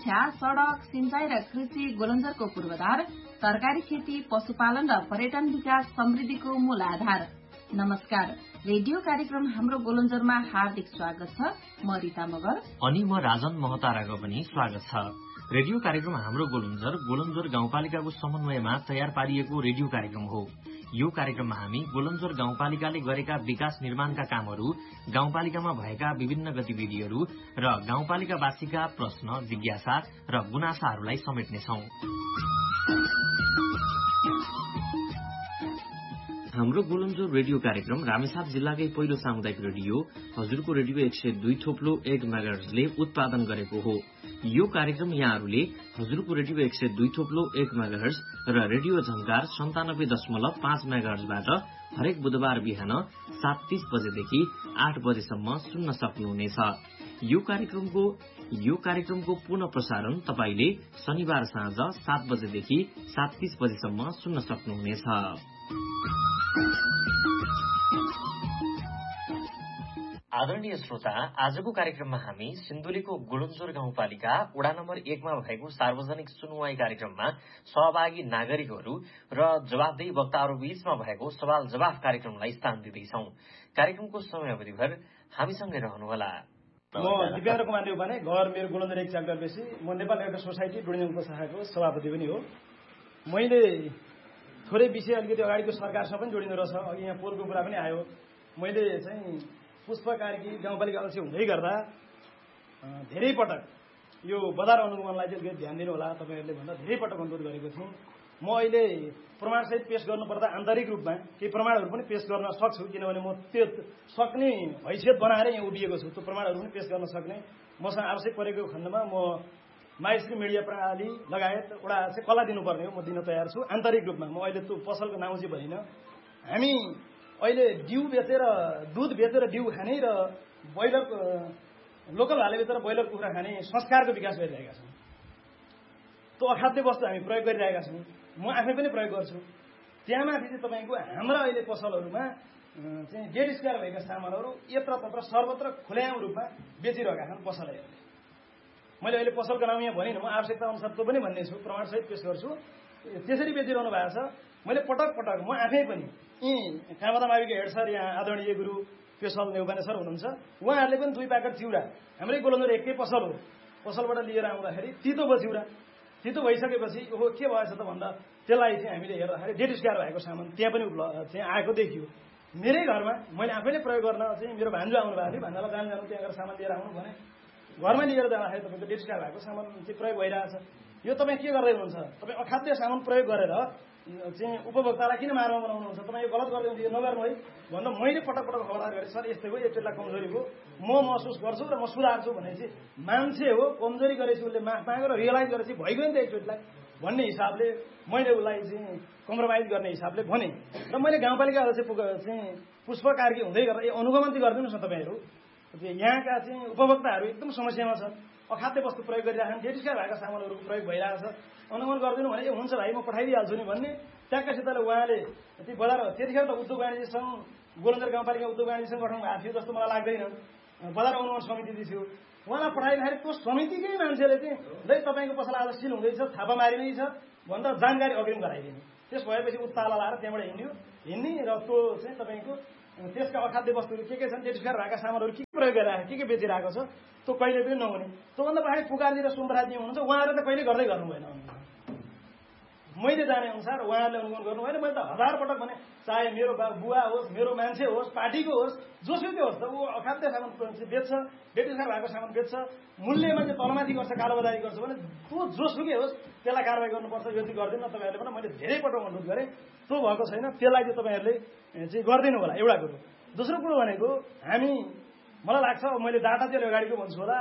शिक्षा, सड़क, सिंचाई र कृषि गोलन्जरको पूर्वाधार, तरकारी खेती, पशुपालन र पर्यटन विकास समृद्धिको मूल आधार। नमस्कार, रेडियो कार्यक्रम हाम्रो गोलन्जरमा हार्दिक स्वागत छ। म रिता मगर अनि म राजन महताराको पनि स्वागत छ। रेडियो कार्यक्रम हाम्रो गोलन्जर गाउँपालिकाको समन्वयमा तयार पारिएको रेडियो कार्यक्रम हो। यो कार्यक्रममा हामी गोलन्जर गाउँपालिकाले गरेका विकास निर्माणका कामहरू, गाउँपालिकामा भएका विभिन्न गतिविधिहरू र गाउँपालिकावासीका प्रश्न, जिज्ञासा र गुनासाहरूलाई समेट्नेछौं। हाम्रो गोलन्जर रेडियो कार्यक्रम रामेछाप जिल्लाकै पहिलो सामुदायिक रेडियो हजुरको रेडियो 102.1 मेगाहर्जले उत्पादन गरेको हो। यो कार्यक्रम यहाँहरूले हजुरको रेडियो 102.1 मेगाहर्ज र रेडियो झंकार 97.5 मेगाहर्जबाट हरेक बुधबार बिहान 7:30 बजेदेखि 8 बजेसम्म सुन्न सक्नुहुनेछ। यो कार्यक्रमको पुनः प्रसारण तपाईले शनिबार साँझ 7 बजेदेखि 7:30 बजेसम्म सुन्न सक्नुहुनेछ। आदरणीय श्रोता, आजको कार्यक्रममा हामी सिन्धुलीको गोलन्जर गाउँपालिका वडा नम्बर 1 मा भएको सार्वजनिक सुनवाई कार्यक्रममा सहभागी नागरिकहरू र जवाफदेही वक्ताहरू बीचमा भएको सवाल जवाफ कार्यक्रमलाई स्थान दिँदैछौं। कार्यक्रमको समयावधिभर हामीसँगै रहनुहोला। म दिव्यान्द्र कुमार नेउपाने, घर मेरो गोलन्जर 1 च्याप्टर बेसी, म नेपाल एउटा सोसाइटी डुडेन्जनको शाखाको सभापति पनि हो। मैले थोरै विषय अलिकति अगाडिको सरकारसँग पनि जोडिनु रहेछ। अघि यहाँ पोलको कुरा पनि आयो। मैले चाहिँ पुष्प कार्की गाउँपालिका अध्यक्ष हुँदै गर्दा धेरै पटक यो बजार अनुगमनलाई चाहिँ अलिकति ध्यान दिनु होला तपाईहरुले भन्दा धेरै पटक अनुरोध गरेको थिएँ। म अहिले प्रमाणसहित पेश गर्नुपर्दा आन्तरिक रूपमा केही प्रमाणहरू पनि पेश गर्न सक्छु, किनभने म त्यो सक्ने हैसियत बनाएर यहाँ उभिएको छु। त्यो प्रमाणहरू पनि पेश गर्न सक्ने मसँग आवश्यक परेको खण्डमा म माइस्ट्री मिडिया प्रणाली लगायत एउटा चाहिँ कला दिनुपर्ने हो, म दिन तयार छु आन्तरिक रूपमा। म अहिले त्यो पसलको नाउँ चाहिँ भनिन। हामी अहिले डिउ बेचेर दुध बेचेर डिउ खाने र ब्रोइलर लोकल हाले बेचेर ब्रोइलर कुखुरा खाने संस्कारको विकास गरिरहेका छौँ। त्यो अखाद्य वस्तु हामी प्रयोग गरिरहेका छौँ। म आफै पनि प्रयोग गर्छु। त्यहाँमाथि चाहिँ तपाईँको हाम्रा अहिले पसलहरूमा चाहिँ डेड स्क्वायर भएका सामानहरू यत्रतत्र सर्वत्र खुल्याम रूपमा बेचिरहेका छन् पसलहरूले। मैले अहिले पसलको नाम यहाँ भनिनँ, म आवश्यकता अनुसार त्यो पनि भन्ने छु, प्रमाणसहित पेश गर्छु। त्यसरी बेचिरहनु भएको छ। मैले पटक पटक म आफै पनि यी कामदा माविको हेड सर यहाँ आदरणीय गुरु पेशल नेउपाने सर हुनुहुन्छ, उहाँहरूले पनि 2 प्याकेट चिउरा, हाम्रै गोलन्जर एकै पसल हो, पसलबाट लिएर आउँदाखेरि तितो भयो चिउरा। तितो भइसकेपछि ओहो के भएछ त भन्दा त्यसलाई चाहिँ हामीले हेर्दाखेरि डेड स्क्वायर भएको सामान त्यहाँ पनि चाहिँ आएको देखियो। मेरै घरमा मैले आफैले प्रयोग गर्न चाहिँ मेरो भान्जो आउनु भएको थियो, भान्जालाई जानु त्यहाँ गएर सामान लिएर आउनु भने घरमा लिएर जाँदाखेरि तपाईँको डेड स्क्वायर भएको सामान चाहिँ प्रयोग भइरहेछ। यो तपाईँ के गर्दै हुनुहुन्छ? तपाईँ अखाद्य सामान प्रयोग गरेर चाहिँ उपभोक्तालाई किन मारमा बनाउनुहुन्छ? तपाईँ यो गलत गर्दै हुनुहुन्छ, यो नगर्नु है भन्दा मैले पटक पटक खबरदार गरेँ, सर यस्तै हो, यतिलाई कमजोरी हो, म महसुस गर्छु र म सुधार्छु भनेपछि मान्छे हो, कमजोरी गरेपछि उसले माफ मागेर रियलाइज गरेपछि भइगयो नि त एकचोटिलाई भन्ने हिसाबले मैले उसलाई चाहिँ कम्प्रोमाइज गर्ने हिसाबले भने। र मैले गाउँपालिका चाहिँ पुष्प कार्की हुँदै गर्दा यो अनुगमन चाहिँ गरिदिनुहोस् न तपाईँहरू। यहाँका चाहिँ उपभोक्ताहरू एकदम समस्यामा छन्, अखाद्य वस्तु प्रयोग गरिरहेछन्, डेड स्क्वायर भएका सामानहरूको प्रयोग भइरहेछ, अनुगमन गरिदिनु भने हुन्छ भाइ म पठाइदिइहाल्छु नि भन्ने ट्याक्कसितले उहाँले त्यो बजार त्यतिखेर त उद्योग वाणिज्य सङ्घ गोलन्जर गाउँपालिका उद्योग वाणिज्य सङ्घ गठन भएको थियो जस्तो मलाई लाग्दैन। बजार अनुगमन समिति थियो, उहाँलाई पठाइदाखेरि त्यो समितिकै मान्छेले चाहिँ लै तपाईँको पसल आज सिल हुँदैछ, छापामारी नै छ भनेर जानकारी अग्रिम गराइदिने। त्यस भएपछि उत्ताला लाएर त्यहाँबाट हिँड्ने र त्यो चाहिँ तपाईँको त्यसका अखाद्य वस्तुहरू के छन्, डेड स्क्वायर भएका सामानहरू के प्रयोग गरिरहेको के बेचिरहेको छ त्यो कहिले पनि नहुने। त्योभन्दा पछाडि पुकारजी र सुन्दराजी हुनुहुन्छ, उहाँहरूले त कहिले गर्दै गर्नु भएन। मैले जाने अनुसार उहाँहरूले अनुगमन गर्नु भएन। मैले त 1000 पटक भने चाहे मेरो बुवा होस्, मेरो मान्छे होस्, पार्टीको होस्, जोसुकै होस् त ऊ अखाद्य सामान बेच्छ, डेड स्क्वायर भएको सामान बेच्छ, मूल्यमा चाहिँ तलमाथि गर्छ, कालोबजारी गर्छ भने त्यो जोसुकै होस् त्यसलाई कारवाही गर्नुपर्छ। यो चाहिँ गर्दिनँ तपाईँहरूले पनि मैले धेरै पटक अनुरोध गरेँ, त्यो भएको छैन। त्यसलाई चाहिँ तपाईँहरूले चाहिँ गरिदिनु होला एउटा कुरो। दोस्रो कुरो भनेको हामी मलाई लाग्छ मैले डाटा चाहिँ अगाडिको भन्छु होला,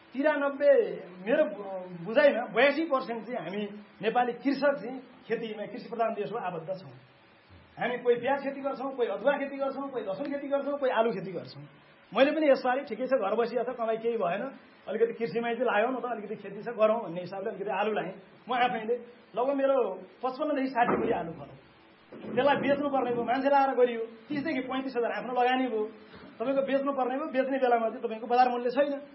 93 मेरो बुझाइमा 82% चाहिँ हामी नेपाली कृषक चाहिँ खेतीमा कृषि प्रधान देश हो आबद्ध छौँ। हामी कोही प्याज खेती गर्छौँ, कोही अदुवा खेती गर्छौँ, कोही लसुन खेती गर्छौँ, कोही आलु खेती गर्छौँ। मैले पनि यसपालि ठिकै छ घर बसिया छ, कमाइ केही भएन, अलिकति कृषिमै चाहिँ लाग्यो न त, अलिकति खेती छ गरौँ भन्ने हिसाबले अलिकति आलु लाएँ। म आफैले लगभग मेरो 55 देखि 60 केजी आलु फल्यो। त्यसलाई बेच्नु पर्ने भयो, मान्छे लाएर गरियो, 30 देखि 35 हजार आफ्नो लगानी भयो। तपाईँको बेच्नु पर्ने भयो, बेच्ने बेलामा चाहिँ तपाईँको बजार मूल्य छैन।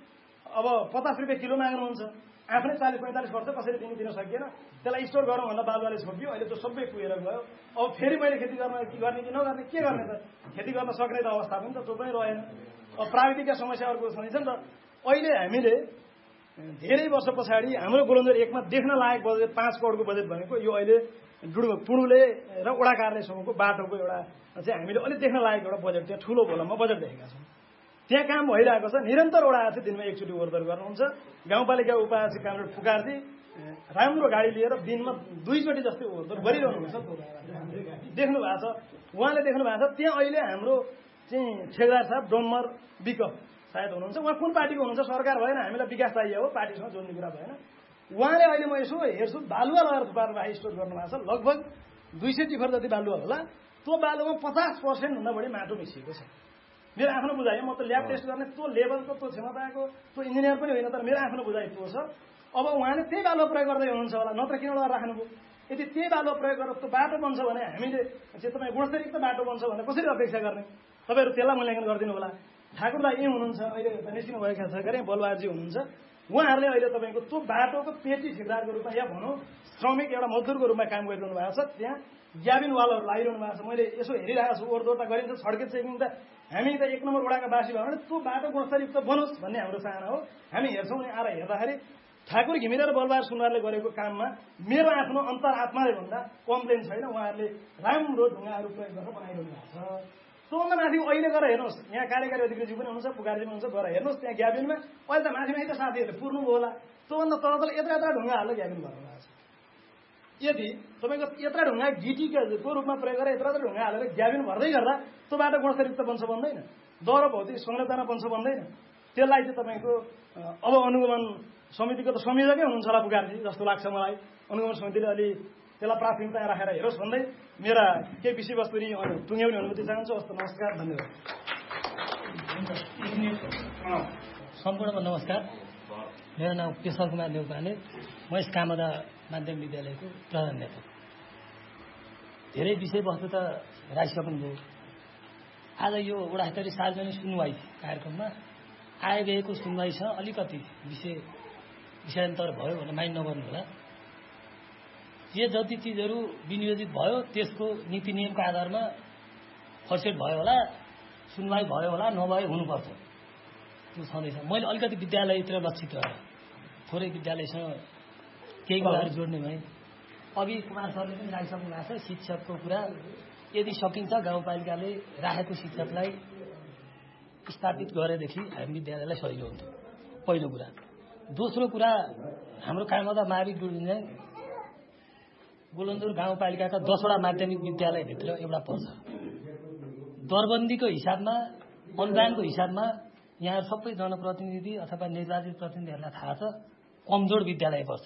अब 50 रुपियाँ किलो माग्नुहुन्छ, आफ्नै 40-45 वर्ष कसरी दिन सकिएन, त्यसलाई स्टोर गरौँ भन्दा बालुवाले छोपियो, अहिले त्यो सबै कुहेर गयो। अब फेरि मैले खेती गर्ने कि नगर्ने, के गर्ने त? खेती गर्न सक्ने त अवस्था पनि त त्यो पनि रहेन। अब प्राविधिकका समस्याहरूको छ नि त। अहिले हामीले धेरै वर्ष पछाडि हाम्रो गोलन्जर 1 मा देख्न लायक बजेट 5 करोडको बजेट भनेको यो अहिले पुडुले र ओडा कार्यालयसम्मको बाटोको एउटा चाहिँ हामीले अलिक देख्न लायक एउटा बजेट, त्यहाँ ठुलो भोलममा बजेट देखेका छौँ। त्यहाँ काम भइरहेको छ, निरन्तर ओडा चाहिँ दिनमा एकचोटि ओहोरदोहोर गर्नुहुन्छ। गाउँपालिका उपाध्यक्ष कामरेड पुकारजी राम्रो गाडी लिएर दिनमा 2 चोटि जस्तै ओहोरदोहोर गरिरहनुहुन्छ, देख्नु भएको छ, उहाँले देख्नु भएको छ। त्यहाँ अहिले हाम्रो चाहिँ ठेकदार साहब डोमर विक सायद हुनुहुन्छ, उहाँ कुन पार्टीको हुनुहुन्छ? सरकार भएन, हामीलाई विकास चाहियो हो, पार्टीसँग जोड्ने कुरा भएन। उहाँले अहिले म यसो हेर्छु बालुवा लगाएर थुपार्नु भएको स्टोर गर्नुभएको छ, लगभग 200 टिफर जति बालुवा होला। त्यो बालुवामा 50% भन्दा बढी माटो मिसिएको छ। मेरो आफ्नो बुझाइ, म त ल्याब टेस्ट गर्ने त्यो लेभलको त्यो क्षमताको त्यो इन्जिनियर पनि होइन, तर मेरो आफ्नो बुझाइ त्यो छ। अब उहाँले त्यही बालुवा प्रयोग गर्दै हुनुहुन्छ होला, नत्र किन लगाएर राख्नुभयो? यदि त्यही बालुवा प्रयोग गरेर त्यो बाटो बन्छ भने हामीले चाहिँ तपाईँ गुणस्तरयुक्त बाटो बन्छ भने कसरी अपेक्षा गर्ने? तपाईँहरू त्यसलाई मूल्याङ्कन गरिदिनु होला। ठाकुर दाई यहीँ हुनुहुन्छ, अहिले निस्किनु भएका छ गरे बलुवाजी हुनुहुन्छ, उहाँहरूले अहिले तपाईँको त्यो बाटोको पेटी ठेकदारको रूपमा या भनौँ श्रमिक एउटा मजदुरको रूपमा काम गरिरहनु भएको छ। त्यहाँ ग्याबिन वालहरू लगाइरहनु भएको छ। मैले यसो हेरिरहेको छु, ओहोरदोहोर त गरिन्छ, सड्के चेकिङ त हामी त 1 नम्बर वडाका बासी भयो भने त्यो बाटो गुणस्तरयुक्त बनोस् भन्ने हाम्रो चाहना हो। हामी हेर्छौँ नि, आएर हेर्दाखेरि ठाकुर घिमिरे र बलबहादुर सुनवारले गरेको काममा मेरो आफ्नो अन्तरात्माले भन्दा कम्प्लेन छैन। उहाँहरूले राम्रो ढुङ्गाहरू प्रयोग गरेर बनाइरहनु भएको छ। त्योभन्दा माथि अहिले गएर हेर्नुहोस्, यहाँ कार्यकारी अधिकारीज्यू पनि हुनुहुन्छ, पुकारजी पनि हुन्छ, गएर हेर्नुहोस् त्यहाँ ग्याबिनमा अहिले त माथि त साथीहरूले पुर्नुभयो होला। त्योभन्दा तल यत्रा ढुङ्गा हालेर ग्याबिन गर्नु भएको छ। यदि तपाईँको यत्रा ढुङ्गा गिटीको रूपमा प्रयोग गरेर यत्रा ढुङ्गा हालेर ग्याबिन भर्दै गर्दा त्यो बाटो गुणस्तरयुक्त बन्छ भन्दैन, दर भौतिक संरचना बन्छ भन्दैन। त्यसलाई चाहिँ तपाईँको अब अनुगमन समितिको त संयोजकै हुनुहुन्छ होला पुकारजी जस्तो लाग्छ मलाई। अनुगमन समितिले अलि त्यसलाई प्राथमिकता राखेर हेरोस् भन्दै मेरा केही विषयवस्तु टुङ्ग्याउने अनुमति चाहन्छु। हस्त नमस्कार, धन्यवाद। सम्पूर्णमा नमस्कार। मेरो नाम केशव कुमार नेउपाने, म यस कामदा माध्यमिक विद्यालयको प्रधानाध्यापक। धेरै विषयवस्तु त राखिसक्नुभयो। आज यो वडा स्तरीय सार्वजनिक सुनवाई कार्यक्रममा आइरहेको सुनवाईसँग अलिकति विषयान्तर भयो भने माइन्ड नगर्नु होला। जे जति चिजहरू विनियोजित भयो त्यसको नीति नियमको आधारमा फर्सेट भयो होला, सुनवाई भयो होला, नभए हुनुपर्छ, त्यो छँदैछ। मैले अलिकति विद्यालयतिर लक्षित भएर थोरै विद्यालयसँग केही कुराहरू जोड्ने भएँ। अघि कुमार सरले पनि राखिसक्नु भएको छ शिक्षकको कुरा। यदि सकिन्छ गाउँपालिकाले राखेको शिक्षकलाई स्थापित गरेदेखि हामी विद्यालयलाई सजिलो हुन्थ्यो, पहिलो कुरा। दोस्रो कुरा, हाम्रो कामदा मावि गुरुञ्जाङ गोलन्जोर गाउँपालिकाका 10 वटा माध्यमिक विद्यालयभित्र एउटा पर्छ। दरबन्दीको हिसाबमा, अनुदानको हिसाबमा यहाँ सबै जनप्रतिनिधि अथवा निर्वाचित प्रतिनिधिहरूलाई थाहा छ कमजोर विद्यालय पर्छ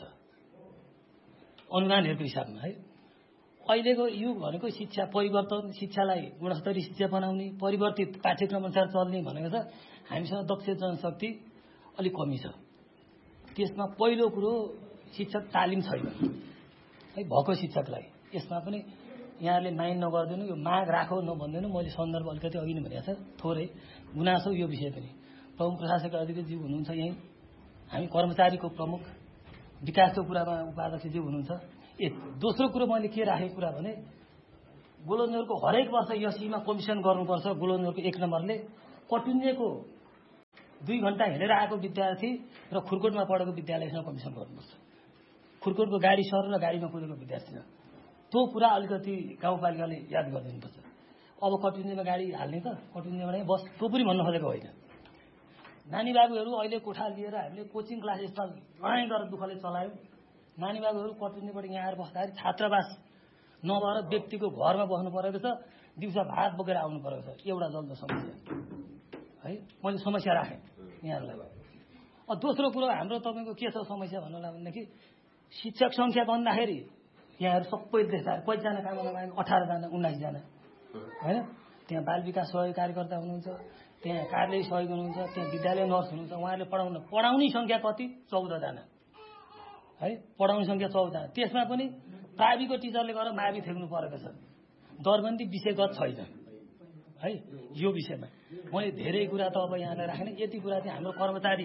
अनुदानहरूको हिसाबमा है। अहिलेको युग भनेको शिक्षा परिवर्तन, शिक्षालाई गुणस्तरीय शिक्षा बनाउने, परिवर्तित पाठ्यक्रम अनुसार चल्ने भनेको छ। हामीसँग दक्ष जनशक्ति अलिक कमी छ। त्यसमा पहिलो कुरो शिक्षक तालिम छैन है, भएको शिक्षकलाई। यसमा पनि यहाँले माइन्ड नगरिदिनु, यो माग राखौ नभनिदिनु। मैले सन्दर्भ अलिकति अघि नै भनेको छ, थोरै गुनासो यो विषय पनि। प्रमुख प्रशासक अधिकारीज्यू हुनुहुन्छ यहीँ, हामी कर्मचारीको प्रमुख, विकासको कुरामा उपाध्यक्षज्यू हुनुहुन्छ। दोस्रो कुरो मैले के राखेको कुरा भने गोलन्जोरको हरेक वर्ष यसीमा कमिसन गर्नुपर्छ। गोलन्जोरको 1 नम्बरले कटुन्जेको 2 घण्टा हिँडेर आएको विद्यार्थी र खुरकोटमा पढेको विद्यालयसँग कमिसन गर्नुपर्छ। खुरकोटको गाडी सर र गाडीमा कुदेको विद्यार्थी त्यो कुरा अलिकति गाउँपालिकाले याद गरिदिनुपर्छ। अब कटुन्जेमा गाडी हाल्ने त कटुन्जेमा नै बस, त्यो पनि भन्न खोजेको होइन। नानी बाबुहरू अहिले कोठा लिएर हामीले कोचिङ क्लासेस लडाइँ गरेर दुःखले चलायौँ। नानी बाबुहरू कटुन्जेबाट यहाँ आएर बस्दाखेरि छात्रावास नभएर व्यक्तिको घरमा बस्नु परेको छ, दिउँसो भात बोकेर आउनु परेको छ। एउटा जल्दो समस्या है, मैले समस्या राखेँ यहाँहरूलाई। दोस्रो कुरो हाम्रो तपाईँको के छ समस्या भन्नुलाई भनेदेखि शिक्षक सङ्ख्या भन्दाखेरि यहाँहरू सबै देख्दा कतिजना काम गर्न 18 जना 19 जना होइन। त्यहाँ बाल विकास सहयोग कार्यकर्ता हुनुहुन्छ, त्यहाँ कार्यालय सहयोग हुनुहुन्छ, त्यहाँ विद्यालय नर्स हुनुहुन्छ। उहाँहरूले पढाउने सङ्ख्या कति? 14 जना है, पढाउने सङ्ख्या 14 जना। त्यसमा पनि प्राविको टिचरले गरेर मावि थेक्नु परेको छ। दरबन्दी विषयगत छैन है। यो विषयमा मैले धेरै कुरा त अब यहाँलाई राखेन। यति कुरा चाहिँ हाम्रो कर्मचारी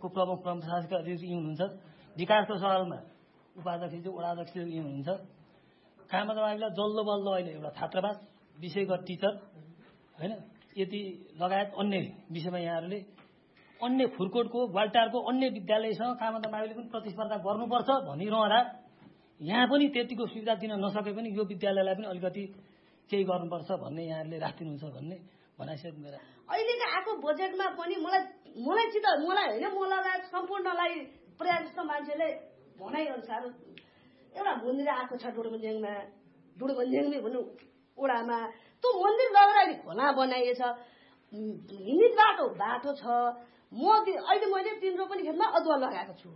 को प्रमुख प्रशासकीय अधिकारी हुनुहुन्छ, विकासको सवालमा उपाध्यक्ष वडाध्यक्ष हुनुहुन्छ, काममा माविला जल्दो बल्दो अहिले एउटा छात्रावास, विषयगत टिचर होइन, यति लगायत अन्य विषयमा यहाँहरूले अन्य फुरकोटको वाल्टारको अन्य विद्यालयसँग काममा माविले पनि प्रतिस्पर्धा गर्नुपर्छ भनिरहँदा यहाँ पनि त्यतिको सुविधा दिन नसके पनि यो विद्यालयलाई पनि अलिकति केही गर्नुपर्छ भन्ने यहाँहरूले राखिदिनुहुन्छ भन्ने भनाइसक्नु मेरा। अहिलेको आएको बजेटमा पनि मलाई होइन, म लगायत सम्पूर्णलाई प्रायः जस्तो मान्छेले भनाइअनुसार एउटा मन्दिर आएको छ डुडुबन्ज्याङमै भनौँ ओडामा। त्यो मन्दिर लगेर अहिले खोला बनाइएछ, हिँड्ने बाटो छ। अहिले मैले 3 रोपनी खेतमा अदुवा लगाएको छु।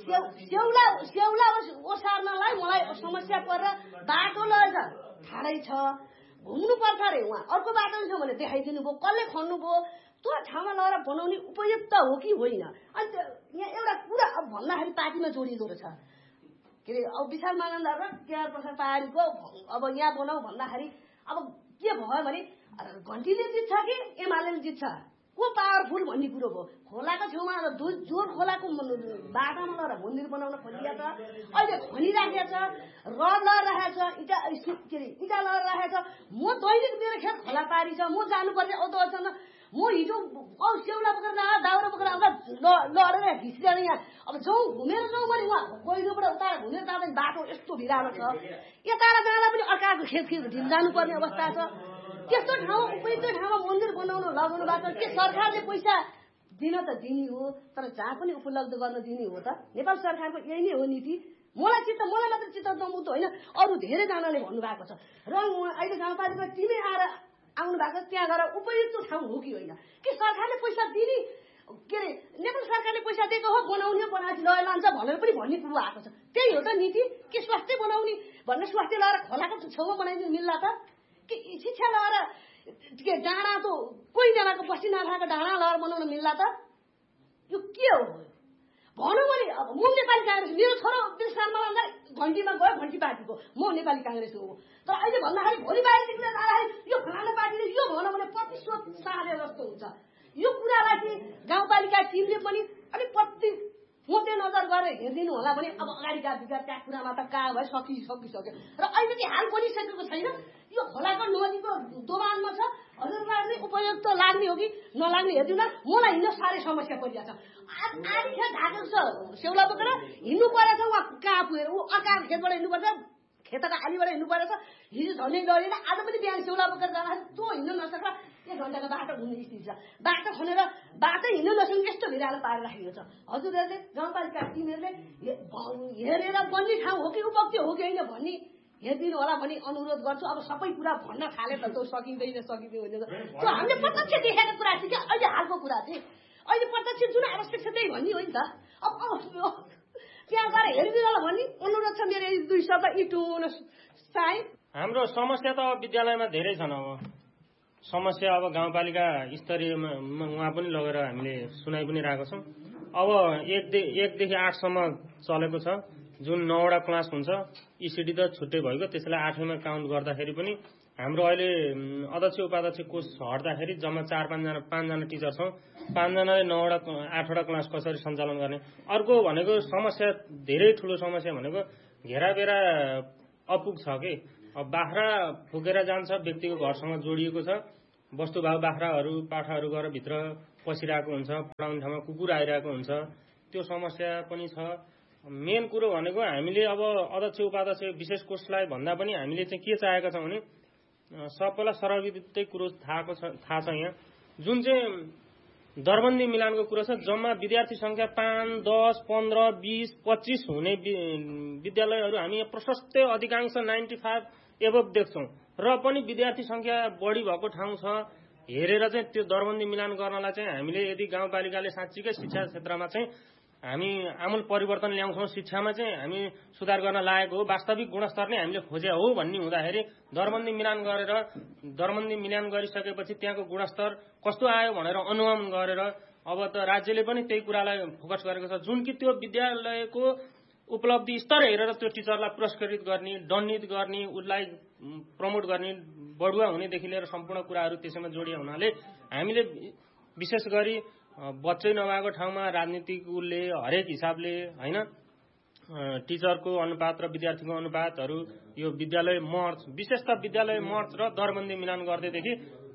स्याउला ओसार्नलाई मलाई समस्या परेर बाटो लगेछ, ठाडै छ, घुम्नु पर्छ अरे। उहाँ अर्को बाटो छ भने देखाइदिनु भयो, कसले खन्नु भयो, त्यो ठाउँमा लगेर बनाउने उपयुक्त हो कि होइन। अनि यहाँ एउटा कुरा अब भन्दाखेरि पार्टीमा जोडिँदो रहेछ के अरे, अब विशाल मानन्द र केआर प्रसाद पहाडीको अब यहाँ बनाऊ भन्दाखेरि अब के भयो भने घन्टीले जित्छ कि एमाले जित्छ, को पावरफुल भन्ने कुरो भयो। खोलाको छेउमा जोर खोलाको बाटामा लगेर मन्दिर बनाउन खोलिया छ, अहिले खनिराखेको छ, रड लगाइरहेको छ, इँटा लगाइरहेको छ। म दैनिक मेरो खेत खोला पारी छ, म जानुपर्छ औदोसँग। म हिजो स्याउला बोकेर दाउरा बोकेर आउँदा लडेर घिसिएर यहाँ अब जाउँ घुमेर जाउँ भने उहाँ गहिरोबाट उता घुमेर जाँदा बाटो यस्तो भिरालो छ, यता जाँदा पनि अर्काको खेत जानुपर्ने अवस्था छ। त्यस्तो ठाउँमा उपयुक्त ठाउँमा मन्दिर बनाउन लगाउनु भएको के सरकारले पैसा दिन त दिने हो, तर जहाँ पनि उपलब्ध गर्न दिने हो त। नेपाल सरकारको यही नै हो नीति। मलाई मात्र चित्त नमुद्दो होइन, अरू धेरैजनाले भन्नुभएको छ। र अहिले गाउँपालिका टिमै आउनु भएको त्यहाँ गएर उपयुक्त ठाउँ हो कि होइन, कि सरकारले पैसा दिने के अरे नेपाल सरकारले पैसा दिएको हो बनाउने बनाएपछि लान्छ भनेर पनि भन्ने कुरो आएको छ। त्यही हो त नीति कि स्वास्थ्य बनाउने भन्ने, स्वास्थ्य लगाएर खोलाको छेउमा बनाइदिनु मिल्ला त, कि शिक्षा लगाएर के डाँडा त कोही जनाको बस्ती नभएको डाँडा लगाएर बनाउन मिल्ला त। यो के हो भनौँ भने। अब म नेपाली काङ्ग्रेस, मेरो छोरो विशालमा घन्टीमा गयो, घन्टी पार्टीको, म नेपाली काङ्ग्रेसको हो। तर अहिले भन्दाखेरि भोलि बाहिरदेखि जाँदाखेरि यो फलाना पार्टीले यो भनौँ भने प्रतिशोध सारे जस्तो हुन्छ। यो कुरालाई चाहिँ गाउँपालिका टिमले पनि अलिक प्रति मध्यनजर गरेर हेरिदिनु होला भने अब अगाडिका विगतका कुरामा त कहाँ भयो सकिसक्यो। र अहिले चाहिँ हाल बनिसकेको छैन, यो खोलाको नदीको दोमानमा छ। हजुरलाई नै उपयुक्त लाग्ने हो कि नलाग्ने हेरिदिनु न। मलाई हिँड्न साह्रै समस्या परिरहेको छ। आधी खेत ढाकेको छ, स्याउला बोकेर हिँड्नु परेछ, उहाँ कहाँ पुगेर ऊ अर्काको खेतबाट हिँड्नुपर्छ, खेतका आलीबाट हिँड्नु परेछ। हिजो झन्डै गरेर आज पनि बिहान स्याउला बोकेर जाँदाखेरि त्यो हिँड्न नसक्दा 1 घन्टाको बाटो घुम्ने स्थिति छ। बाटो खनेर बाटो हिँड्न नसक्ने यस्तो भिरालो पारेर राखेको छ। हजुरहरूले गाउँपालिका टिमहरूले हेरेर बन्ने ठाउँ हो कि उपयुक्त हो कि होइन भन्ने हेरिदिनु होला भनी अनुरोध गर्छु। अब सबै कुरा भन्न थाले त त्यो सकिँदैन त्यो हामीले प्रत्यक्ष देखेको कुरा चाहिँ क्या अहिले हालको कुरा चाहिँ अहिले प्रत्यक्ष जुन आवश्यक छ त्यही भन्ने हो नि त। अब त्यहाँ गएर हेरिदिनु होला भन्ने अनुरोध छ मेरो। 2 शब्द इटुन साई। हाम्रो समस्या त अब विद्यालयमा धेरै छन्। अब समस्या अब गाउँपालिका स्तरीयमा उहाँ पनि लगेर हामीले सुनाइ पनि रहेको छौँ। अब 1 देखि 8 सम्म चलेको छ, जुन 9वटा क्लास हुन्छ। इसिडी त छुट्टै भएको, त्यसलाई 8मा काउन्ट गर्दाखेरि पनि हाम्रो अहिले अध्यक्ष उपाध्यक्ष कोष हट्दाखेरि जम्मा 5 जना टिचर छौँ। 5 जनाले 8वटा क्लास कसरी सञ्चालन गर्ने। अर्को भनेको समस्या, धेरै ठुलो समस्या भनेको घेराबेरा अपुग छ कि। अब बाख्रा फुकेर जान्छ, व्यक्तिको घरसँग जोडिएको छ, वस्तुभाव बाख्राहरू पाठाहरू गएर भित्र पसिरहेको हुन्छ, पढाउने ठाउँमा कुकुर आइरहेको हुन्छ, त्यो समस्या पनि छ। मेन कुरो भनेको हामीले अब अध्यक्ष उपाध्यक्ष विशेष कोषलाई भन्दा पनि हामीले चाहिँ के चाहेका छौँ भने सबैलाई सर्वविदितै कुरो थाहा छ। यहाँ जुन चाहिँ दरबन्दी मिलानको कुरो छ, जम्मा विद्यार्थी संख्या 5, 10, 15, 20, 25 हुने विद्यालयहरू हामी प्रशस्तै अधिकांश 95 एबभ देख्छौँ। र पनि विद्यार्थी संख्या बढी भएको ठाउँ छ हेरेर चाहिँ त्यो दरबन्दी मिलान गर्नलाई चाहिँ हामीले यदि गाउँपालिकाले साँच्चीकै शिक्षा क्षेत्रमा चाहिँ हामी आमूल परिवर्तन ल्याउँछौँ, शिक्षामा चाहिँ हामी सुधार गर्न लागेको हो, वास्तविक गुणस्तर नै हामीले खोजे हो भन्ने हुँदाखेरि दरबन्दी मिलान गरिसकेपछि त्यहाँको गुणस्तर कस्तो आयो भनेर अनुमान गरेर अब त राज्यले पनि त्यही कुरालाई फोकस गरेको छ। जुन कि त्यो विद्यालयको उपलब्धि स्तर हेरेर त्यो टिचरलाई पुरस्कृत गर्ने, दण्डित गर्ने, उसलाई प्रमोट गर्ने, बढुवा हुनेदेखि लिएर सम्पूर्ण कुराहरू त्यसैमा जोडिए हुनाले हामीले विशेष गरी बच्चै नभएको ठाउँमा राजनीतिक उसले हरेक हिसाबले होइन टिचरको अनुपात र विद्यार्थीको अनुपातहरू यो विद्यालय मर्च विशेष त विद्यालय मर्च र दरबन्दी मिलान गर्दैदेखि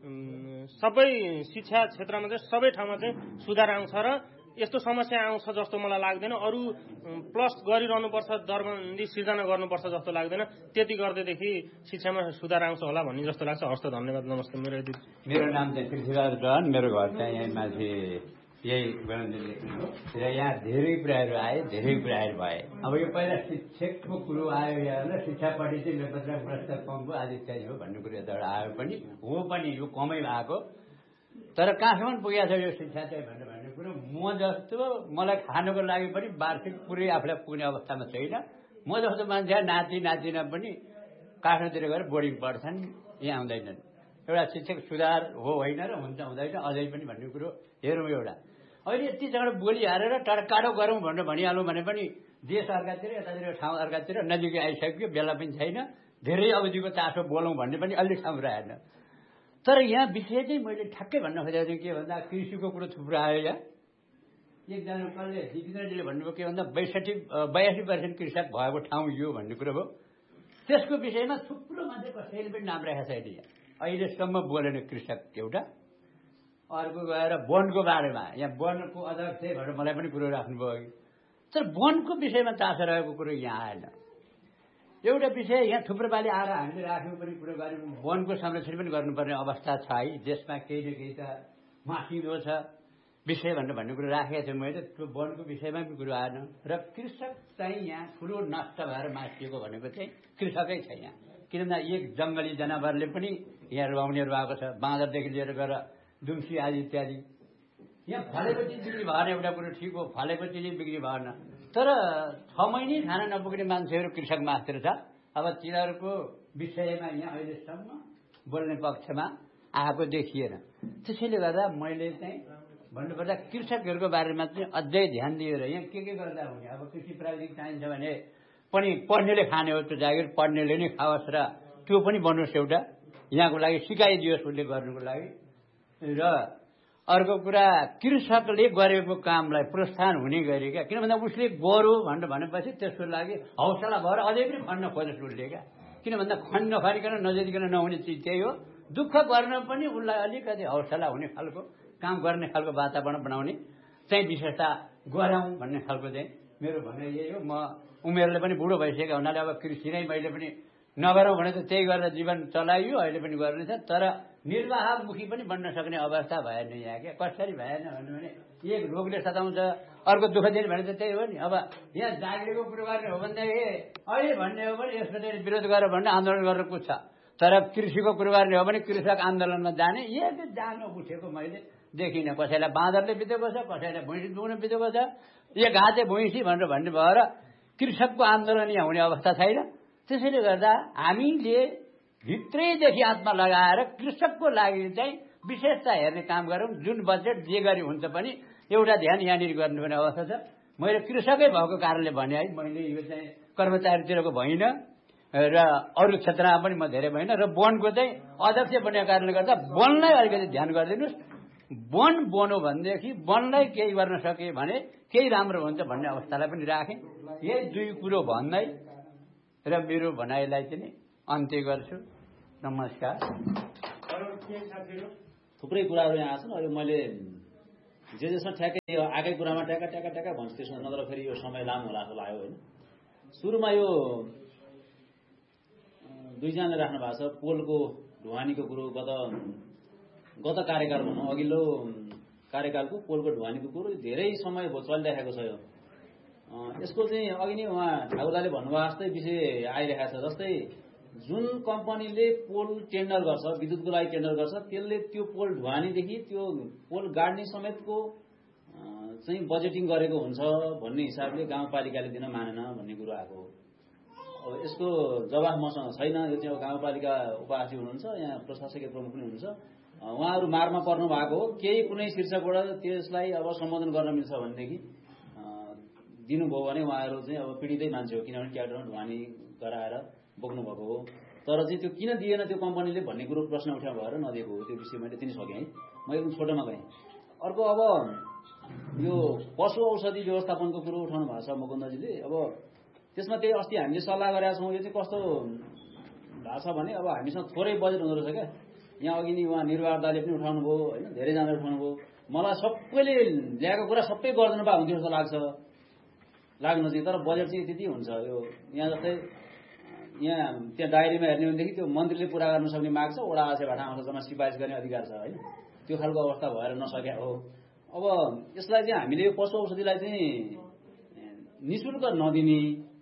सबै शिक्षा क्षेत्रमा चाहिँ सबै ठाउँमा चाहिँ सुधार आउँछ र यस्तो समस्या आउँछ जस्तो मलाई लाग्दैन। अरू प्लस गरिरहनुपर्छ दरबन्दी सिर्जना गर्नुपर्छ जस्तो लाग्दैन। त्यति गर्दैदेखि शिक्षामा सुधार आउँछ होला भन्ने जस्तो लाग्छ। हस्त धन्यवाद। नमस्ते। मेरो नाम चाहिँ पृथ्वीराज रहन। मेरो घर चाहिँ यही माथि यही गणेशले र यहाँ धेरै कुराहरू आए, धेरै कुराहरू भए। अब यो पहिला शिक्षकको कुरो आयो यहाँ शिक्षापट्टि चाहिँ बेपत्ता प्रस्ताव कमको आदि इत्यादि हो भन्ने कुरो एउटा आयो पनि हो पनि यो कमै आएको तर कहाँसम्म पुगेको छ यो शिक्षा चाहिँ भन्ने कुरो म जस्तो मलाई खानको लागि पनि वार्षिक पुरै आफूलाई पुग्ने अवस्थामा छैन। म जस्तो मान्छे नातिना पनि काठमाडौँतिर गएर बोर्डिङ पढ्छन्, यहाँ आउँदैनन्। एउटा शिक्षक सुधार हो होइन र हुन्छ हुँदैन अझै पनि भन्ने कुरो हेरौँ। एउटा अहिले यतिसँग बोली हालेर टर्काडो गरौँ भनेर भनिहालौँ भने पनि देश अर्कातिर यतातिर ठाउँ अर्कातिर नजिकै आइसक्यो, बेला पनि छैन। धेरै अवधिको चासो बोलौँ भन्ने पनि अलि ठाउँ रहेन। तर यहाँ विषय चाहिँ मैले ठ्याक्कै भन्न खोजेको थिएँ के भन्दा कृषिको कुरो थुप्रो आयो। यहाँ एकजना कसले जितेन्द्रजीले भन्नुभयो के भन्दा 82% कृषक भएको ठाउँ यो भन्ने कुरो हो। त्यसको विषयमा थुप्रो मान्छे कसैले पनि नाम राखेको छैन। यहाँ अहिलेसम्म बोलेन कृषक एउटा। अर्को गएर वनको बारेमा यहाँ वनको अध्यक्ष भनेर मलाई पनि कुरो राख्नुभयो तर वनको विषयमा चासो रहेको कुरो यहाँ आएन। एउटा विषय यहाँ थुप्रो पालि आएर हामीले राख्नु पनि कुरो गऱ्यौँ। वनको संरक्षण पनि गर्नुपर्ने अवस्था छ है। देशमा केही न केही त मासिँदो छ विषय भनेर भन्ने कुरो राखेको थिएँ मैले। त्यो वनको विषयमा पनि कुरो आएन र कृषक चाहिँ यहाँ ठुलो नष्ट भएर मासिएको भनेको चाहिँ कृषकै छ यहाँ। किनभने एक जङ्गली जनावरले पनि यहाँ रुवाउनेहरू भएको छ, बाँदरदेखि लिएर गएर दुम्सी आदि इत्यादि। यहाँ फलेपछि बिक्री भएन एउटा कुरो ठिक हो, फलेपछि बिक्री भएन तर 6 महिनै खान नपुग्ने मान्छेहरू कृषक मास्तिर छ। अब तिनीहरूको विषयमा यहाँ अहिलेसम्म बोल्ने पक्षमा आएको देखिएन। त्यसैले गर्दा मैले चाहिँ भन्नुपर्दा कृषकहरूको बारेमा चाहिँ अझै ध्यान दिएर यहाँ के गर्दा हुने। अब कृषि प्राविधिक चाहिन्छ भने पनि पढ्नेले खाने हो त्यो जागिर, पढ्नेले नै खाओस् र त्यो पनि बनोस् एउटा यहाँको लागि सिकाइदियोस् उसले गर्नुको लागि। र अर्को कुरा कृषकले गरेको कामलाई प्रोत्साहन हुने गरी क्या। किन भन्दा उसले गर्यो भनेर भनेपछि त्यसको लागि हौसला भएर अझै पनि खन्न खोजोस् उसले क्या। किन भन्दा खन्न नखरिकन नजदिकन नहुने चिज त्यही हो। दुःख गर्न पनि उसलाई अलिकति हौसला हुने खालको काम गर्ने खालको वातावरण बनाउने चाहिँ विशेषता गराउँ भन्ने खालको चाहिँ मेरो भनाइ यही हो। म उमेरले पनि बुढो भइसकेको हुनाले अब कृषि नै मैले पनि नगरौँ भने त त्यही गरेर जीवन चलाइयो, अहिले पनि गर्ने छ। तर निर्वाहमुखी पनि बन्न सक्ने अवस्था भएन यहाँ क्या। कसरी भएन भने एक रोगले सताउँछ, अर्को दुःख दिने भने त त्यही हो नि। अब यहाँ जागिरको कुरो गर्ने हो भनेदेखि अहिले भन्ने हो भने यसको चाहिँ विरोध गरेर भन्ने आन्दोलन गरेर कुछ छ। तर कृषिको कुरो गर्ने हो भने कृषक आन्दोलनमा जाने एक जानु उठेको मैले देखिनँ। कसैलाई बाँदरले बितेको छ, कसैलाई भैँसी दुख्न बितेको छ। एक हाते भैँसी भनेर भन्ने भएर कृषकको आन्दोलन यहाँ हुने अवस्था छैन। त्यसैले गर्दा हामीले भित्रैदेखि आत्मा लगाएर कृषकको लागि चाहिँ विशेषता हेर्ने काम गरौँ। जुन बजेट जे गरी हुन्छ पनि एउटा ध्यान यहाँनिर गर्नुपर्ने अवस्था छ। मैले कृषकै भएको कारणले भने है, मैले यो चाहिँ कर्मचारीतिरको भइनँ र अरू क्षेत्रमा पनि म धेरै भइनँ र वनको चाहिँ अध्यक्ष बनेको कारणले गर्दा वनलाई अलिकति ध्यान गरिदिनुहोस्। वन बन्यो भनेदेखि वनलाई केही गर्न सके भने केही राम्रो हुन्छ भन्ने अवस्थालाई पनि राखेँ। यही दुई कुरो भन्दै र मेरो भनाइलाई चाहिँ अन्त्य गर्छु। नमस्कार। थुप्रै कुराहरू यहाँ छन्। अहिले मैले जसमा ठ्याक्कै आएकै कुरामा ट्याका भन्छु त्यसमा नत्र फेरि यो समय लामो होला जस्तो लाग्यो होइन। सुरुमा यो दुईजनाले राख्नु भएको छ पोलको ढुवानीको कुरो। गत कार्यकाल भनौँ अघिल्लो कार्यकालको पोलको ढुवानीको कुरो धेरै समय चलिरहेको छ। यो यसको चाहिँ अघि नै उहाँ ठाकुरदाले भन्नुभयो जस्तै विषय आइरहेको छ। जस्तै जुन कम्पनीले पोल टेन्डर गर्छ, विद्युतको लागि टेन्डर गर्छ, त्यसले त्यो पोल ढुवानीदेखि त्यो पोल गाड्ने समेतको चाहिँ बजेटिङ गरेको हुन्छ भन्ने हिसाबले गाउँपालिकाले दिन मानेन भन्ने कुरो आएको हो। अब यसको जवाफ मसँग छैन। यो चाहिँ गाउँपालिका उपाध्यक्ष हुनुहुन्छ, यहाँ प्रशासकीय प्रमुख पनि हुनुहुन्छ, उहाँहरू मारमा पर्नु भएको हो। केही कुनै शीर्षकबाट त्यसलाई अब सम्बोधन गर्न मिल्छ भनेदेखि दिनुभयो भने उहाँहरू चाहिँ अब पीडितै मान्छे हो। किनभने ट्याक्टरमा ढुवानी गराएर बोक्नु भएको हो। तर चाहिँ त्यो किन दिएन त्यो कम्पनीले भन्ने कुरो प्रश्न उठ्या भएर नदिएको हो। त्यो विषय मैले तिनी सकेँ है। म एकदम छोटोमा गएँ। अर्को अब यो पशु औषधि व्यवस्थापनको कुरो उठाउनु भएको छ मुकुन्दजीले। अब त्यसमा त्यही अस्ति हामीले सल्लाह गरेका छौँ। यो चाहिँ कस्तो भएको छ भने अब हामीसँग थोरै बजेट हुँदो रहेछ क्या। यहाँ अघि नि उहाँ निर्वाहदाले पनि उठाउनु भयो होइन, धेरैजनाले उठाउनु भयो। मलाई सबैले ल्याएको कुरा सबै गरिदिनु भए हुन्थ्यो जस्तो लाग्छ, लाग्नु चाहिँ। तर बजेट चाहिँ त्यति हुन्छ। यो यहाँ जस्तै यहाँ त्यहाँ डायरीमा हेर्ने भनेदेखि त्यो मन्त्रीले पुरा गर्न सक्ने माग छ, वडा अध्यक्षबाट आउँछ जम्मा सिफारिस गर्ने अधिकार छ होइन, त्यो खालको अवस्था भएर नसके हो। अब यसलाई चाहिँ हामीले यो पशु औषधिलाई चाहिँ निःशुल्क नदिने,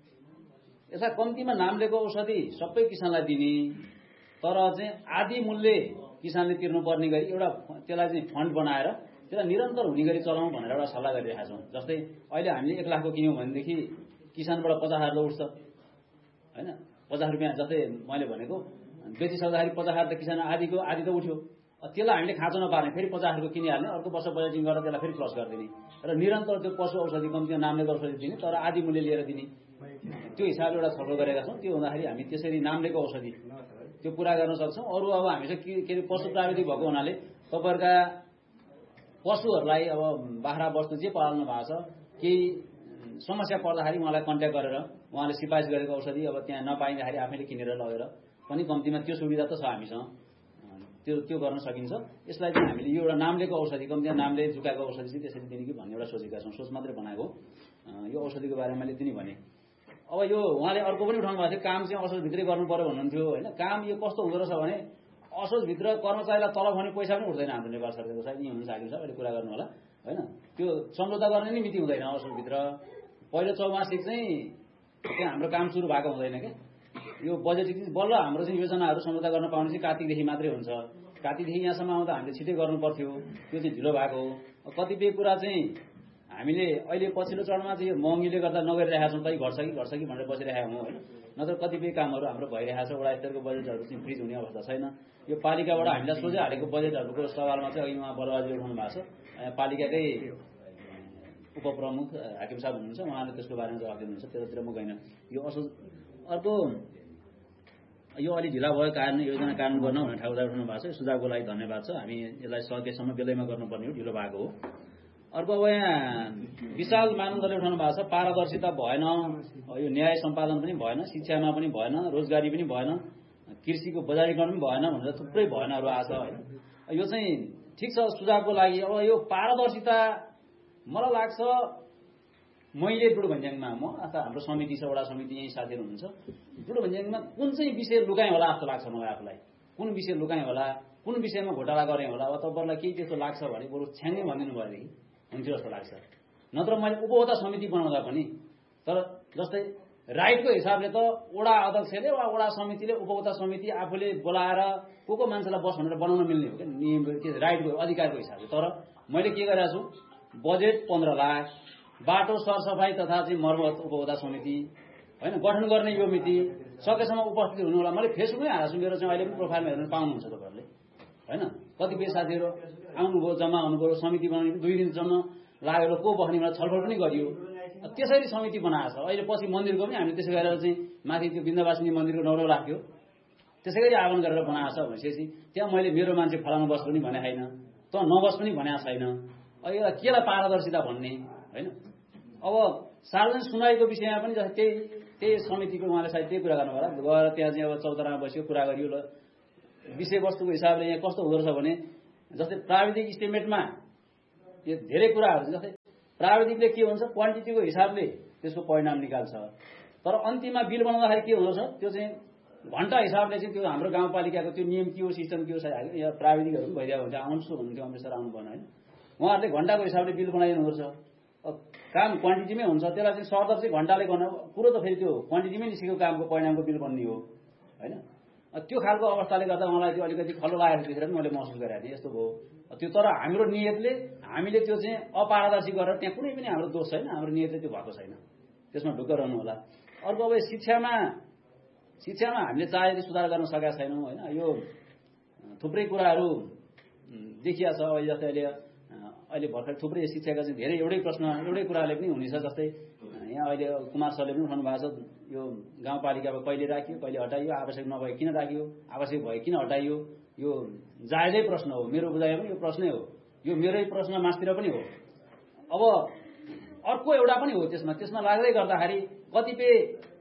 यसलाई कम्तीमा नाम लिएको औषधि सबै किसानलाई दिने, तर चाहिँ आधी मूल्य किसानले तिर्नुपर्ने गरी एउटा त्यसलाई चाहिँ फन्ड बनाएर त्यसलाई निरन्तर हुने गरी चलाउँ भनेर एउटा सल्लाह गरिरहेका छौँ। जस्तै अहिले हामीले 1 लाखको किन्यौँ भनेदेखि किसानबाट 50,000 उठ्छ होइन, 50 रुपियाँ। जस्तै मैले भनेको बेचिसक्दाखेरि 50,000 त किसान आधी त उठ्यो। त्यसलाई हामीले खाँचो नपार्ने, फेरि 50,000को किनिहाल्ने, अर्को वर्ष बजेटिङ गरेर त्यसलाई फेरि प्लस गरिदिने र निरन्तर त्यो पशु औषधि कम्तीमा नाम लिएको औषधि दिने तर आधी मूल्य लिएर दिने, त्यो हिसाबले एउटा छलफल गरेका छौँ। त्यो हुँदाखेरि हामी त्यसरी नाम लिएको औषधि त्यो पुरा गर्न सक्छौँ। अरू अब हामीसँग के अरे पशु प्राविधिक भएको हुनाले तपाईँहरूका पशुहरूलाई अब बाख्रा बस्तु जे पाल्नु भएको छ केही समस्या पर्दाखेरि उहाँलाई कन्ट्याक्ट गरेर उहाँले सिफारिस गरेको औषधि अब त्यहाँ नपाइँदाखेरि आफैले किनेर लगेर पनि कम्तीमा त्यो सुविधा त छ हामीसँग, त्यो गर्न सकिन्छ। यसलाई चाहिँ हामीले यो एउटा नाम लिएको औषधि कम्तीमा नामले झुकाएको औषधि चाहिँ त्यसरी दिने कि भन्ने एउटा सोचेका छौँ। सोच मात्रै बनाएको यो औषधिको बारेमा मैले पनि भने। अब यो उहाँले अर्को पनि उठाउनु भएको थियो, काम चाहिँ असोजभित्रै गर्नु पर्यो भन्नुहुन्थ्यो होइन। काम यो कस्तो हुँदो रहेछ भने असोजभित्र कर्मचारीलाई तलब हुने पैसा पनि उठ्दैन हाम्रो नेपाल सरकारको। सायद यहीँ हुनुहुन्छ हाकिम साहब, अहिले कुरा गर्नु होला होइन। त्यो सम्झौता गर्ने नै मिति हुँदैन असोजभित्र। पहिलो चौमासिक चाहिँ त्यहाँ हाम्रो काम सुरु भएको हुँदैन क्या। यो बजेट बल्ल हाम्रो चाहिँ योजनाहरू सम्झौता गर्न पाउने चाहिँ कार्तिकदेखि मात्रै हुन्छ। कार्तिकदेखि यहाँसम्म आउँदा हामीले छिटै गर्नु पर्थ्यो, त्यो चाहिँ ढिलो भएको हो। कतिपय कुरा चाहिँ हामीले अहिले पछिल्लो चरणमा चाहिँ यो महँगीले गर्दा नगरिरहेका छौँ, तै घट्छ कि भनेर बसिरहेका हौँ होइन। नत्र कतिपय कामहरू हाम्रो भइरहेको छ। वडा स्तरको बजेटहरू चाहिँ फ्रिज हुने अवस्था छैन। यो पालिकाबाट हामीलाई सोझै हालेको बजेटहरूको सवालमा चाहिँ अघि उहाँ बलबाजीले उठाउनु भएको छ। पालिकाकै उपप्रमुख हाकिम साहब हुनुहुन्छ, उहाँले त्यसको बारेमा जवाफ दिनुहुन्छ, त्यतातिर म गइन। यो अर्को यो अलि ढिला भयो कारण योजना कार्यान्वयन गर्न भनेर ठाउँदा उठाउनु भएको छ। यो सुझावको लागि धन्यवाद छ। हामी यसलाई सकेसम्म बेलैमा गर्नुपर्ने हो, ढिलो भएको हो। अर्को अब यहाँ विशाल मानन्दले उठाउनु भएको छ, पारदर्शिता भएन, यो न्याय सम्पादन पनि भएन, शिक्षामा पनि भएन, रोजगारी पनि भएन, कृषिको बजारीकरण पनि भएन भनेर थुप्रै भएनहरू आएको छ होइन। यो चाहिँ ठिक छ सुझावको लागि। अब यो पारदर्शिता मलाई लाग्छ मैले डुडुभन्ज्याङमा म अथवा हाम्रो समिति छ, वडा समिति यहीँ साथीहरू हुनुहुन्छ, डुडुभन्ज्याङमा कुन चाहिँ विषय लुकाएँ होला जस्तो लाग्छ मलाई आफूलाई। कुन विषय लुकाएँ होला, कुन विषयमा घोटाला गरेँ होला, अब तपाईँहरूलाई केही त्यस्तो लाग्छ भने बरु छ्याङ्गै भनिदिनु भएदेखि हुन्थ्यो जस्तो लाग्छ। नत्र मैले उपभोक्ता समिति बनाउँदा पनि, तर जस्तै राइटको हिसाबले त वडा अध्यक्षले वा वडा समितिले उपभोक्ता समिति आफूले बोलाएर को मान्छेलाई बस भनेर बनाउन मिल्ने हो क्या, नियम के राइटको अधिकारको हिसाबले। तर मैले के गरेको छु, बजेट 15 लाख, बाटो सरसफाई तथा चाहिँ मर्मत उपभोक्ता समिति होइन, गठन गर्ने यो मिति सकेसम्म उपस्थित हुनु होला। मैले फेसबुकमै हालेको छु, मेरो चाहिँ अहिले पनि प्रोफाइलमा हेर्न पाउनुहुन्छ तपाईँहरूले होइन। कतिपय साथीहरू आउनुभयो, जम्मा हुनुभयो, समिति बनाउने 2 दिनसम्म लागेर को बस्ने भनेर छलफल पनि गरियो। त्यसरी समिति बनाएको छ। अहिले पछि मन्दिरको पनि हामीले त्यसै गरेर चाहिँ माथि त्यो बिन्दवासिनी मन्दिरको 9 राख्यो, त्यसै गरी आह्वान गरेर बनाएको छ भनेपछि त्यहाँ मैले मेरो मान्छे फलानु बस पनि भने छैन, त नबस पनि भनेको छैन। एउटा केलाई पारदर्शिता भन्ने होइन। अब सार्वजनिक सुनाइको विषयमा पनि जस्तै त्यही समितिको उहाँले सायद त्यही कुरा गर्नु होला, गएर त्यहाँ चाहिँ अब चौतारामा बस्यो, कुरा गरियो। ल विषयवस्तुको हिसाबले यहाँ कस्तो हुँदो रहेछ भने जस्तै प्राविधिक इस्टिमेटमा यो धेरै कुराहरू, जस्तै प्राविधिकले के हुन्छ क्वान्टिटीको हिसाबले त्यसको परिणाम निकाल्छ, तर अन्तिममा बिल बनाउँदाखेरि के हुँदो रहेछ त्यो चाहिँ घण्टा हिसाबले चाहिँ त्यो हाम्रो गाउँपालिकाको त्यो नियम के हो, सिस्टम के हो, सायद यहाँ प्राविधिकहरू पनि भइदिएको हुन्छ। आउँछु भन्नुहुन्थ्यो अमरेश्वर आउनु भएन होइन। उहाँहरूले घण्टाको हिसाबले बिल बनाइदिनु हुँदो रहेछ। काम क्वान्टिटीमै हुन्छ, त्यसलाई चाहिँ सरदर चाहिँ घण्टाले गर्न कुरो त फेरि त्यो क्वान्टिटीमै निस्केको कामको परिणामको बिल बन्ने हो होइन। त्यो खालको अवस्थाले गर्दा मलाई त्यो अलिकति खल्लो लागेको देखेर पनि मैले महसुस गरेको थिएँ यस्तो भयो त्यो। तर हाम्रो नियतले हामीले त्यो चाहिँ अपारदर्शी गरेर त्यहाँ कुनै पनि हाम्रो दोष छैन, हाम्रो नियतले त्यो भएको छैन, त्यसमा ढुक्क रहनु होला। अर्को अब शिक्षामा हामीले चाहे सुधार गर्न सकेका छैनौँ होइन। यो थुप्रै कुराहरू देखिया छ। अहिले जस्तै अहिले भर्खर थुप्रै शिक्षाका चाहिँ धेरै एउटै कुराले पनि हुनेछ। जस्तै यहाँ अहिले कुमार सरले पनि उठाउनु भएको छ, यो गाउँपालिकामा कहिले राखियो, कहिले हटाइयो, आवश्यक नभए किन राखियो, आवश्यक भए किन हटाइयो, यो जायजै प्रश्न हो। मेरो बुझाइमा पनि यो प्रश्नै हो, यो मेरै प्रश्न मासतिर पनि हो। अब अर्को एउटा पनि हो त्यसमा लाग्दै गर्दाखेरि कतिपय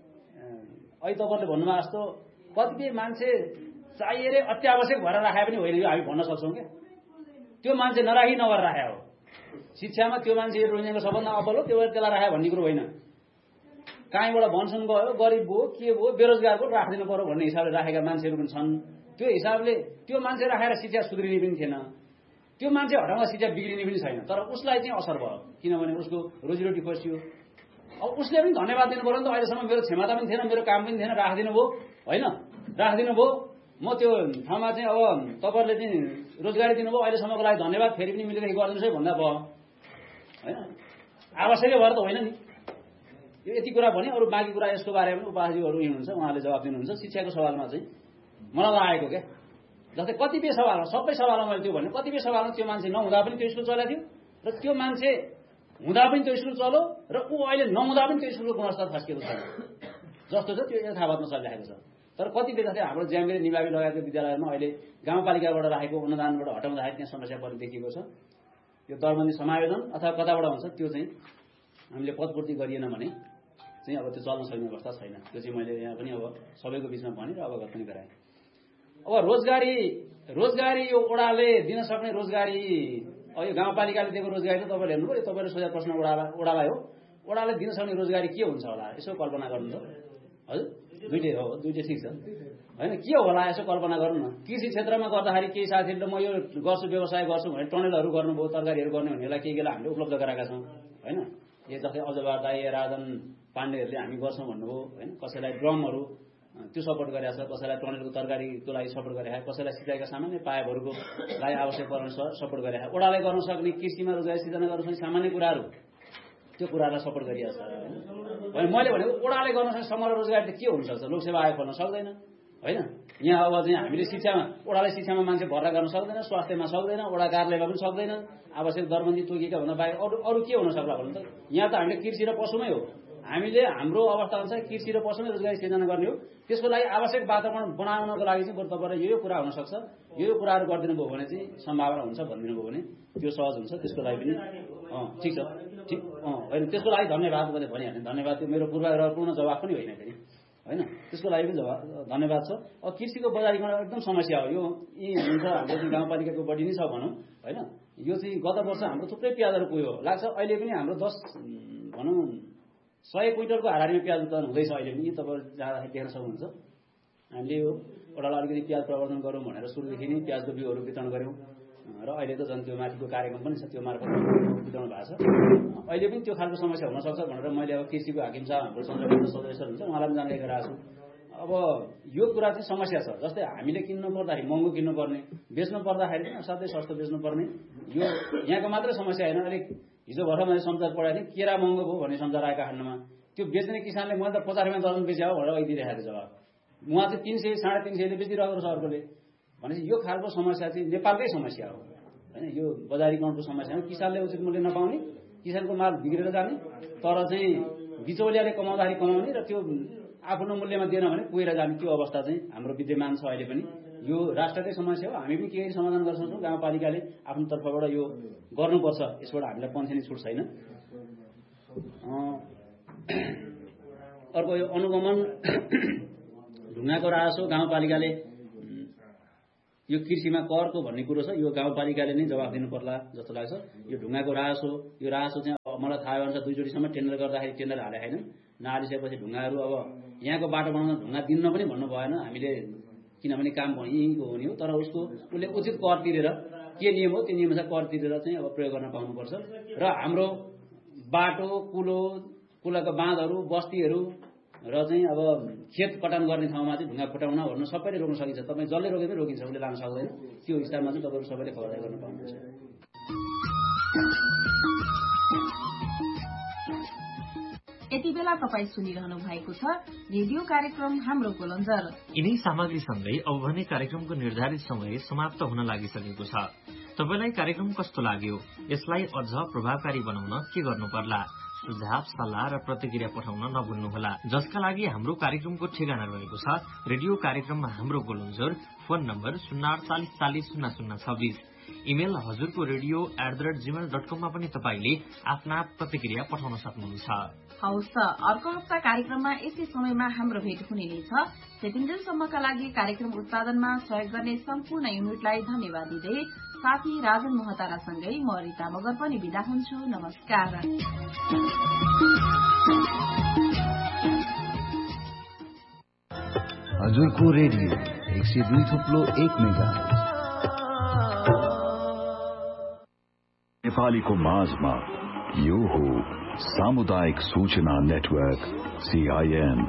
अहिले तपाईँले भन्नुभएको जस्तो कतिपय मान्छे चाहिएर अत्यावश्यक भएर राखे पनि होइन, यो हामी भन्न सक्छौँ क्या। त्यो मान्छे नराखी नभएर राखे हो। शिक्षामा त्यो मान्छे रोजेको सबभन्दा अब्बल हो, त्यो भएर त्यसलाई राखे भन्ने कुरो होइन। कहीँबाट भन्छन् गयो, गरिब भयो, के भयो, बेरोजगार भयो, राखिदिनु पर्यो भन्ने हिसाबले राखेका मान्छेहरू पनि छन्। त्यो हिसाबले त्यो मान्छे राखेर शिक्षा सुध्रिने पनि थिएन, त्यो मान्छे हटाउँदा शिक्षा बिग्रिने पनि छैन। तर उसलाई चाहिँ असर भयो, किनभने उसको रोजीरोटी खोसियो। अब उसले पनि धन्यवाद दिनु पर्यो नि त। अहिलेसम्म मेरो क्षमता पनि थिएन, मेरो काम पनि थिएन, राखिदिनु भयो होइन, राखिदिनु भयो। म त्यो ठाउँमा चाहिँ अब तपाईँहरूले चाहिँ रोजगारी दिनुभयो, अहिलेसम्मको लागि धन्यवाद, फेरि पनि मिलेदेखि गरिदिनुहोस् है भन्दा भयो होइन। आवश्यकै भएर त होइन नि। यो यति कुरा भने अरू बाँकी कुरा यसको बारेमा उपाध्यायहरू हुनुहुन्छ, उहाँले जवाब दिनुहुन्छ। शिक्षाको सवालमा चाहिँ मलाई लागेको क्या, जस्तै कतिपय सवालमा, सबै सवालमा मैले त्यो भने कतिपय सवालमा त्यो मान्छे नहुँदा पनि त्यो स्कुल चलेको थियो र त्यो मान्छे हुँदा पनि त्यो स्कुल चल्यो र ऊ अहिले नहुँदा पनि त्यो स्कुलको गुणस्तर खस्किएको छैन जस्तो छ। त्यो यथावतमा चलिरहेको छ। तर कतिपय जस्तै हाम्रो ज्यामिरे निभावी लगायतको विद्यालयमा अहिले गाउँपालिकाबाट राखेको अनुदानबाट हटाउँदाखेरि त्यहाँ समस्या पर्ने देखिएको छ। यो दरबन्दी समायोजन अथवा कताबाट हुन्छ त्यो चाहिँ हामीले पदपूर्ति गरिएन भने चाहिँ अब त्यो चल्न सक्ने अवस्था छैन। त्यो चाहिँ मैले यहाँ पनि अब सबैको बिचमा भने र अवगत पनि गराएँ। अब रोजगारी यो ओडाले दिन सक्ने रोजगारी, यो गाउँपालिकाले दिएको रोजगारी त तपाईँले हेर्नुभयो, यो तपाईँले सोधेको प्रश्न ओडालाई हो। ओडाले दिन सक्ने रोजगारी के हुन्छ होला यसो कल्पना गर्नु त। हजुर दुइटै हो, दुइटै ठिक छ होइन, के होला यसो कल्पना गर्नु न। कृषि क्षेत्रमा गर्दाखेरि केही साथीहरूले म यो गर्छु व्यवसाय गर्छु भने टनेलहरू गर्नुभयो, तरकारीहरू गर्ने भनेलाई केही केही हामीले उपलब्ध गराएका छौँ होइन। यो जस्तै अजबार दाई, राजन पाण्डेहरूले हामी गर्छौँ भन्नुभयो होइन। कसैलाई ड्रमहरू त्यो सपोर्ट गरेका छ, कसैलाई टनेलको तरकारीको लागि सपोर्ट गरेका, कसैलाई सिँचाइका सामान्य पाइपहरूको लागि आवश्यक पर्ने सपोर्ट गरेका, ओडाले गर्न सक्ने कृषिमा रोजगारी सिर्जना गर्न सक्ने सामान्य कुराहरू त्यो कुरालाई सपोर्ट गरिएको छ होइन। मैले भनेको ओडाले गर्न सक्ने समग्र रोजगारी त के हुन सक्छ? लोकसेवा आयोग खोल्न सक्दैन होइन। यहाँ अब चाहिँ हामीले शिक्षामा, ओडाले शिक्षामा मान्छे भर्ना गर्न सक्दैन, स्वास्थ्यमा सक्दैन, ओडा कार्यालयमा पनि सक्दैन, आवश्यक दरबन्दी तोकिएका भन्दा बाहेक अरू के हुन सक्ला भन्नु त। यहाँ त हामीले कृषि र पशुमै हो, हामीले हाम्रो अवस्था अनुसार कृषि र पशुमै रोजगारी सिर्जना गर्ने हो। त्यसको लागि आवश्यक वातावरण बनाउनको लागि चाहिँ बरु तपाईँले यो कुरा हुनसक्छ, यो कुराहरू गरिदिनु भयो भने चाहिँ सम्भावना हुन्छ भनिदिनु भयो भने त्यो सहज हुन्छ। त्यसको लागि पनि ठिक छ, ठिक होइन, त्यसको लागि धन्यवाद मैले भनिहालेँ। धन्यवाद त्यो मेरो पूर्वाग्रहपूर्ण जवाब पनि होइन फेरि होइन, त्यसको लागि पनि धन्यवाद छ। अब कृषिको बजारीकरण एकदम समस्या हो। यो यी हुन्छ हाम्रो चाहिँ गाउँपालिकाको बढी नै छ भनौँ होइन। यो चाहिँ गत वर्ष हाम्रो थुप्रै प्याजहरू पुग्यो लाग्छ। अहिले पनि हाम्रो 100 क्विन्टलको हाराहारीमा प्याज उत्पादन हुँदैछ अहिले पनि। तपाईँहरू जाँदाखेरि देख्न सक्नुहुन्छ। हामीले यो ओडालाई अलिकति प्याज प्रवर्धन गरौँ भनेर सुरुदेखि नै प्याजको बिउहरू वितरण गऱ्यौँ र अहिले त झन् त्यो माथिको कार्यक्रम पनि छ, त्यो मार्फत वितरण भएको छ। अहिले पनि त्यो खालको समस्या हुनसक्छ भनेर मैले अब कृषिको हाकिम साहब हाम्रो सञ्चालक सदस्य हुन्छ उहाँलाई पनि जानकारी गराएको छु। अब यो कुरा चाहिँ समस्या छ। जस्तै हामीले किन्नु पर्दाखेरि महँगो किन्नुपर्ने, बेच्नु पर्दाखेरि असाध्यै सस्तो बेच्नुपर्ने, यो यहाँको मात्रै समस्या होइन। अलिक हिजो भर्खर मैले समाचार पढाएको थिएँ, केरा महँगो भयो भन्ने समाचार आएका खण्डमा त्यो बेच्ने किसानले मैले त 50 रुपियाँ दर्जन बेचे हो भनेर अहिले दिइरहेको जवाब, उहाँ चाहिँ 300 350 ले बेचिरहेको छ अर्कोले। भनेपछि यो खालको समस्या चाहिँ नेपालकै समस्या हो होइन। यो बजारीकरणको समस्या हो। किसानले उचित मूल्य नपाउने, किसानको माल बिग्रेर जाने, तर चाहिँ बिचौलियाले कमाउँदाखेरि कमाउने र त्यो आफ्नो मूल्यमा दिएन भने पुगेर जाने, त्यो अवस्था चाहिँ हाम्रो विद्यमान छ अहिले पनि। यो राष्ट्रकै समस्या हो। हामी पनि केही समाधान गर्न सक्छौँ। गाउँपालिकाले आफ्नो तर्फबाट यो गर्नुपर्छ, यसबाट हामीलाई पन्छेनी छुट छैन। अर्को यो अनुगमन ढुङ्गाको राजस्व गाउँपालिकाले यो कृषिमा करको भन्ने कुरो छ, यो गाउँपालिकाले नै जवाफ दिनु पर्ला जस्तो लाग्छ। यो ढुङ्गाको राजस्व, यो राजस्व चाहिँ मलाई थाहा अनुसार 2 चोटिसम्म टेन्डर गर्दाखेरि टेन्डर हाले छैनन्। नहालिसकेपछि ढुङ्गाहरू अब यहाँको बाटो बनाउन ढुङ्गा दिन्न पनि भन्नु भएन हामीले, किनभने काम यहीँको हुने हो। तर उसले उचित कर तिरेर, के नियम हो त्यो नियम अनुसार कर तिरेर चाहिँ अब प्रयोग गर्न पाउनुपर्छ। र हाम्रो बाटो, कुलोका बाँधहरू, बस्तीहरू र चाहिँ अब खेत कटान गर्ने ठाउँमा चाहिँ ढुङ्गा फुटाउन भन्नु सबैले रोक्न सकिन्छ। तपाईँ जसले रोके पनि रोकिन्छ, उसले लान सक्दैन। त्यो स्तरमा चाहिँ तपाईँहरू सबैले खबरदारी गर्न पाउनुहुन्छ। यति बेला तपाईँ सुनिरहनु भएको छ रेडियो कार्यक्रम हाम्रो गोलन्जर। यिनै सामग्रीसँगै अब भने कार्यक्रमको निर्धारित समय समाप्त हुन लागिसकेको छ। तपाईलाई कार्यक्रम कस्तो लाग्यो? यसलाई अझ प्रभावकारी बनाउन के गर्नु पर्ला? सुझाव, सल्लाह र प्रतिक्रिया पठाउन नभुल्नुहोला। जसका लागि हाम्रो कार्यक्रमको ठेगाना रहेको छ रेडियो कार्यक्रम हाम्रो गोलन्जर, फोन नम्बर 0840400026। इमेल हजुरको radio@gmail.com मा पनि तपाईले आफ्ना प्रतिक्रिया पठाउन सक्नुहुन्छ। हौस् त, अर्को हप्ता कार्यक्रममा यति समयमा हाम्रो भेट हुने नै छ। त्यतिन्जेलसम्मका लागि कार्यक्रम उत्पादनमा सहयोग गर्ने सम्पूर्ण युनिटलाई धन्यवाद दिँदै साथी राजन मोहतारासँगै म रिता मगर पनि बिदा हुन्छु। नमस्कार। हजुरको रेडियो 102.1 मेगाहर्ज नेपालीको माझमा यो हो सामुदायिक सूचना नेटवर्क CIN।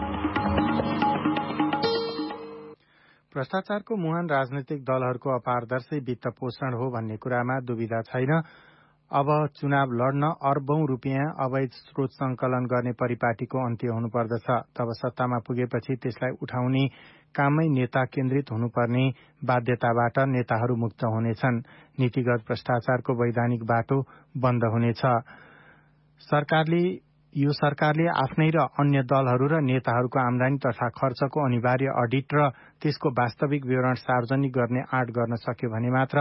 भ्रष्टाचारको मुहान राजनैतिक दलहरूको अपारदर्शी वित्त पोषण हो भन्ने कुरामा दुविधा छैन। अब चुनाव लड्न अर्बौं रुपियाँ अवैध स्रोत संकलन गर्ने परिपाटीको अन्त्य हुनुपर्दछ। तब सत्तामा पुगेपछि त्यसलाई उठाउने काममै नेता केन्द्रित हुनुपर्ने बाध्यताबाट नेताहरू मुक्त हुनेछन्। नीतिगत भ्रष्टाचारको वैधानिक बाटो बन्द हुनेछ। यो सरकारले आफ्नै र अन्य दलहरू र नेताहरूको आमदानी तथा खर्चको अनिवार्य अडिट र त्यसको वास्तविक विवरण सार्वजनिक गर्ने आँट गर्न सक्यो भने मात्र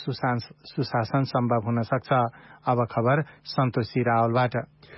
सुशासन सम्भव हुन सक्छ। अब खबर सन्तोषी रावलबाट।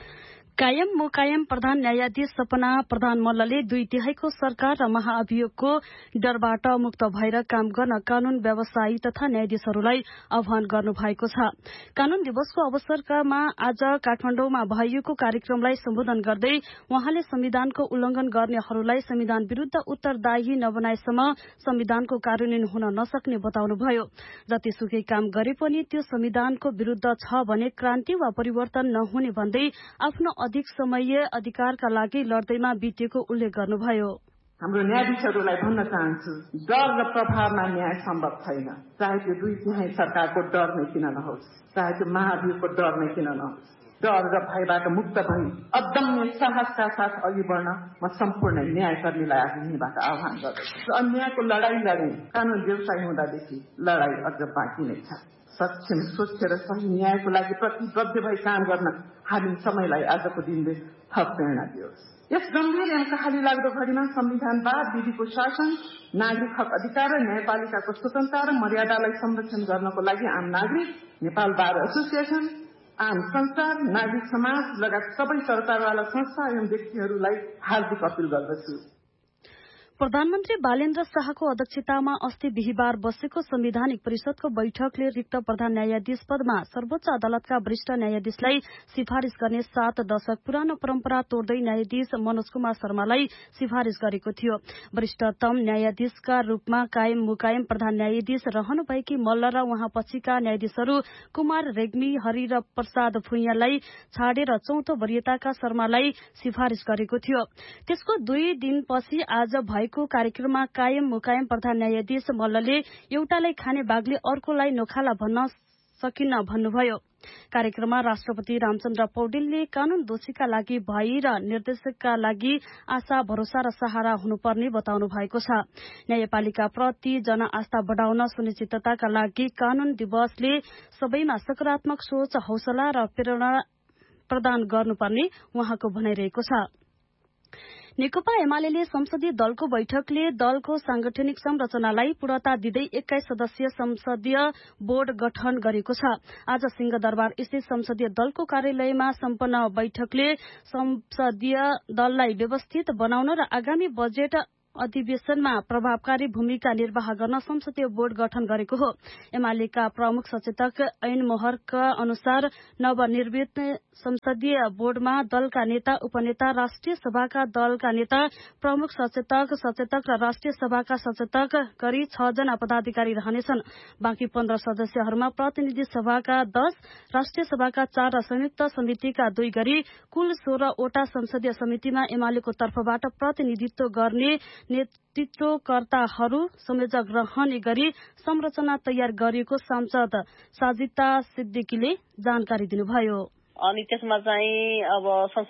कायम मुकायम प्रधान न्यायाधीश सपना प्रधान मल्लले 2/3 सरकार र महाअभियोगको डरबाट मुक्त भएर काम गर्न कानून व्यवसायी तथा न्यायाधीशहरूलाई आह्वान गर्नु भएको छ। कानून दिवसको अवसरमा आज काठमाडौँमा भएको कार्यक्रमलाई सम्बोधन गर्दै उहाँले संविधानको उल्लंघन गर्नेहरूलाई संविधान विरूद्ध उत्तरदायी नबनाएसम्म संविधानको कार्यान्वयन हुन नसक्ने बताउनुभयो। जतिसुकै काम गरे पनि त्यो संविधानको विरूद्ध छ भने क्रान्ति वा परिवर्तन नहुने भन्दै आफ्नो अधिक समय अधिकारका लागि लड्दैमा बितेको उल्लेख गर्नुभयो। हाम्रो न्यायाधीशहरूलाई भन्न चाहन्छु, डर र प्रभावमा न्याय सम्भव छैन। चाहे त्यो 2/3 सरकारको डर नै किन नहोस्, चाहे त्यो महाभियोगको डर नै किन नहोस्। डर र भयबाट मुक्त भई अदम्य साहसका साथ अघि बढ्न म सम्पूर्ण न्यायकर्मीलाई आज यहीँबाट आह्वान गर्दछु। अन्यायको लडाई लडे, कानून व्यवसायी हुँदादेखि लडाई अझ बाँकी नै छ। सक्षम, स्वच्छ र सही न्यायको लागि प्रतिबद्ध भई काम गर्न हामी समयलाई आजको दिनले थप प्रेरणा दियोस्। यस गम्भीर एवं कहाली लाग्दो घडीमा संविधानवाद, विधिको शासन, नागरिक हक अधिकार र न्यायपालिकाको स्वतन्त्रता र मर्यादालाई संरक्षण गर्नको लागि आम नागरिक, नेपाल बार एसोसिएसन, आम संसार, नागरिक समाज लगायत सबै सरकारवाला संस्था एवं व्यक्तिहरूलाई हार्दिक अपील गर्दछु। प्रधानमन्त्री बालेन्द्र शाहको अध्यक्षतामा अस्ति बिहिबार बसेको संवैधानिक परिषदको बैठकले रिक्त प्रधान न्यायाधीश पदमा सर्वोच्च अदालतका वरिष्ठ न्यायाधीशलाई सिफारिश गर्ने 7 दशक पुरानो परम्परा तोड्दै न्यायाधीश मनोज कुमार शर्मालाई सिफारिश गरेको थियो। वरिष्ठतम न्यायाधीशका रूपमा कायम मुकायम प्रधान न्यायाधीश रहनुभएकी मल्ल र उहाँ पछिका न्यायाधीशहरू कुमार रेग्मी, हरि र प्रसाद भुइँयालाई छाडेर 4औं वरियताका शर्मालाई सिफारिश गरेको थियो। त्यसको 2 दिनपछि आज भएको कार्यक्रममा कायम मुकायम प्रधान न्यायाधीश मल्लले एउटालाई खाने बाघले अर्कोलाई नोखाला भन्न सकिन्न भन्नुभयो। कार्यक्रममा राष्ट्रपति रामचन्द्र पौडेलले कानून दोषीका लागि भय र निर्देशकका लागि आशा, भरोसा र सहारा हुनुपर्ने बताउनु भएको छ। न्यायपालिका प्रति जनआस्था बढाउन सुनिश्चितताका लागि कानून दिवसले सबैमा सकारात्मक सोच, हौसला र प्रेरणा प्रदान गर्नुपर्ने उहाँको भनाइरहेको छ। नेकपा एमाले संसदीय दलको बैठकले दलको सांगठनिक संरचनालाई पूर्णता दिँदै 21 सदस्यीय संसदीय बोर्ड गठन गरेको छ। आज सिंहदरबार स्थित संसदीय दलको कार्यालयमा सम्पन्न बैठकले संसदीय दललाई व्यवस्थित बनाउन र आगामी बजेट अधिवेशनमा प्रभावकारी भूमिका निर्वाह गर्न संसदीय बोर्ड गठन गरेको हो। एमालेका प्रमुख सचेतक ऐन मोहरका अनुसार नवनिर्मित संसदीय बोर्डमा दलका नेता, उपनेता, राष्ट्रिय सभाका दलका नेता, प्रमुख सचेतक र राष्ट्रिय सभाका सचेतक गरी 6 जना पदाधिकारी रहनेछन्। बाँकी 15 सदस्यहरूमा प्रतिनिधि सभाका 10, राष्ट्रिय सभाका 4 र संयुक्त समितिका 2 गरी कुल 16 वटा संसदीय समितिमा एमालेको तर्फबाट प्रतिनिधित्व गर्ने नेतृत्वकर्ताहरू संयोजक रहने गरी संरचना तयार गरिएको सांसद साजिता सिद्दिकीले जानकारी दिनुभयो। अनि त्यसमा चाहिँ अब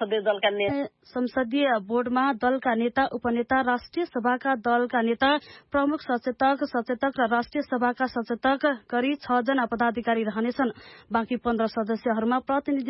संसदीय बोर्डमा दलका नेता, उपनेता, राष्ट्रिय सभाका दलका नेता, प्रमुख सचेतक र राष्ट्रिय सभाका सचेतक गरी 6 जना पदाधिकारी रहनेछन्। बाँकी 15 सदस्यहरूमा प्रतिनिधि